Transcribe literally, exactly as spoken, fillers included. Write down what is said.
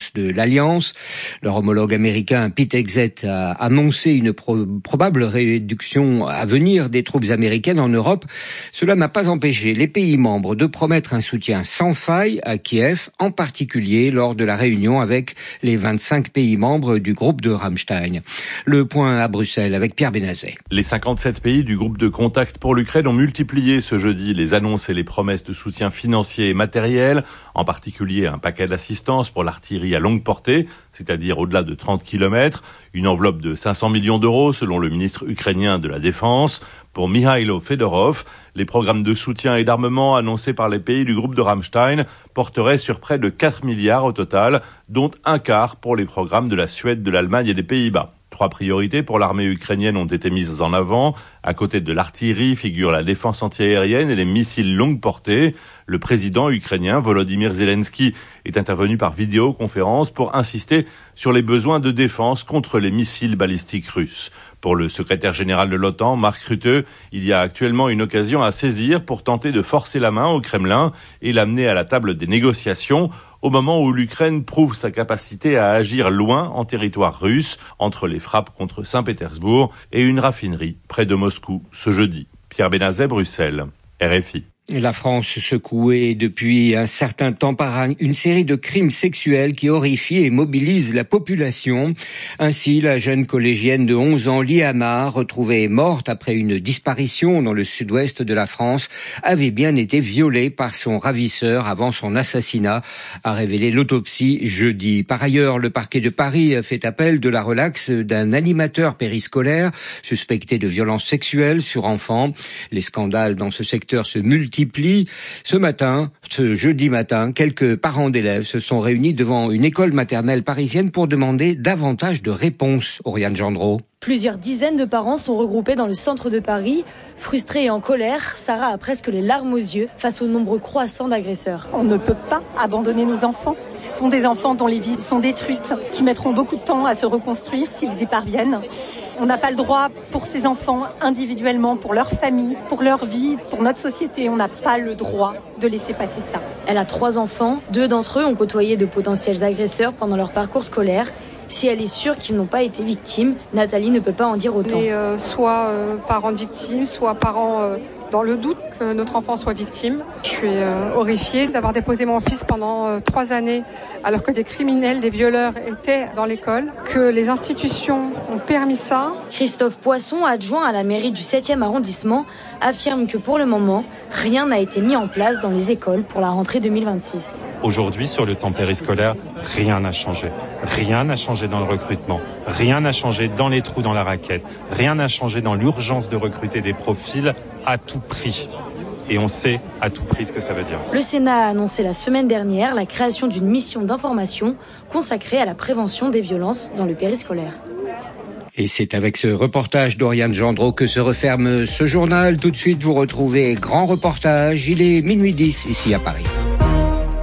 forces de l'Alliance. Leur homologue américain Pete Hegseth a annoncé une pro- probable réduction à venir des troupes américaines en Europe. Cela n'a pas empêché les pays membres de promettre un soutien sans faille à Kiev, en particulier lors de la réunion avec les vingt-cinq pays membres du groupe de Ramstein. Le point à Bruxelles avec Pierre Benazet. Les cinquante-sept pays du groupe de contact pour l'Ukraine ont multiplié ce jeudi les annonces et les promesses de soutien financier et matériel, en particulier un paquet d'assistance pour l'artillerie à longue portée, c'est-à-dire au-delà de trente kilomètres, une enveloppe de cinq cents millions d'euros selon le ministre ukrainien de la Défense. Pour Mikhailo Fedorov, les programmes de soutien et d'armement annoncés par les pays du groupe de Ramstein porteraient sur près de quatre milliards au total, dont un quart pour les programmes de la Suède, de l'Allemagne et des Pays-Bas. Trois priorités pour l'armée ukrainienne ont été mises en avant. À côté de l'artillerie figurent la défense antiaérienne et les missiles longue portée. Le président ukrainien Volodymyr Zelensky est intervenu par vidéoconférence pour insister sur les besoins de défense contre les missiles balistiques russes. Pour le secrétaire général de l'OTAN, Mark Rutte, il y a actuellement une occasion à saisir pour tenter de forcer la main au Kremlin et l'amener à la table des négociations au moment où l'Ukraine prouve sa capacité à agir loin en territoire russe, entre les frappes contre Saint-Pétersbourg et une raffinerie près de Moscou ce jeudi. Pierre Benazet, Bruxelles, R F I. La France secouée depuis un certain temps par une série de crimes sexuels qui horrifient et mobilisent la population. Ainsi, la jeune collégienne de onze ans, Liana, retrouvée morte après une disparition dans le sud-ouest de la France, avait bien été violée par son ravisseur avant son assassinat, a révélé l'autopsie jeudi. Par ailleurs, le parquet de Paris a fait appel de la relaxe d'un animateur périscolaire suspecté de violences sexuelles sur enfants. Les scandales dans ce secteur se multiplient. Ce matin, ce jeudi matin, quelques parents d'élèves se sont réunis devant une école maternelle parisienne pour demander davantage de réponses. Oriane Gendreau. Plusieurs dizaines de parents sont regroupés dans le centre de Paris. Frustrés et en colère, Sarah a presque les larmes aux yeux face au nombre croissant d'agresseurs. On ne peut pas abandonner nos enfants. Ce sont des enfants dont les vies sont détruites, qui mettront beaucoup de temps à se reconstruire s'ils y parviennent. On n'a pas le droit pour ces enfants individuellement, pour leur famille, pour leur vie, pour notre société. On n'a pas le droit de laisser passer ça. Elle a trois enfants. Deux d'entre eux ont côtoyé de potentiels agresseurs pendant leur parcours scolaire. Si elle est sûre qu'ils n'ont pas été victimes, Nathalie ne peut pas en dire autant. On est euh, soit euh, parents de victimes, soit parents euh, dans le doute que notre enfant soit victime. Je suis euh, horrifiée d'avoir déposé mon fils pendant euh, trois années alors que des criminels, des violeurs étaient dans l'école, que les institutions ont permis ça. Christophe Poisson, adjoint à la mairie du septième arrondissement, affirme que pour le moment, rien n'a été mis en place dans les écoles pour la rentrée deux mille vingt-six. Aujourd'hui, sur le temps périscolaire, rien n'a changé. Rien n'a changé dans le recrutement. Rien n'a changé dans les trous dans la raquette. Rien n'a changé dans l'urgence de recruter des profils à tout prix. Et on sait à tout prix ce que ça veut dire. Le Sénat a annoncé la semaine dernière la création d'une mission d'information consacrée à la prévention des violences dans le périscolaire. Et c'est avec ce reportage d'Oriane Gendreau que se referme ce journal. Tout de suite, vous retrouvez Grand Reportage. Il est minuit dix ici à Paris.